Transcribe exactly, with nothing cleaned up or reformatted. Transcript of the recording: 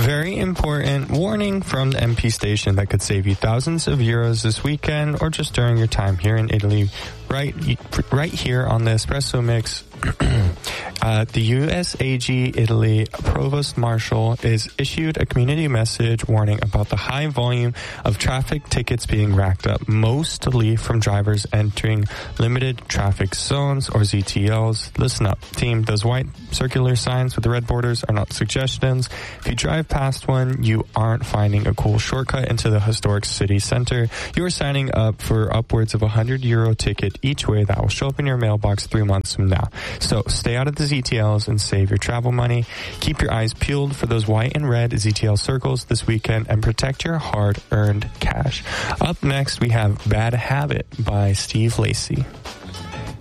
very important warning from the M P station that could save you thousands of euros this weekend or just during your time here in Italy, right, right here on the Espresso Mix. uh, the U S A G Italy Provost Marshal is issued a community message warning about the high volume of traffic tickets being racked up, mostly from drivers entering limited traffic zones or Z T Ls. Listen up, team. Those white circular signs with the red borders are not suggestions. If you drive past one, you aren't finding a cool shortcut into the historic city center. You are signing up for upwards of a one hundred euro ticket each way that will show up in your mailbox three months from now. So stay out of the Z T Ls and save your travel money. Keep your eyes peeled for those white and red Z T L circles this weekend and protect your hard-earned cash. Up next, we have Bad Habit by Steve Lacy.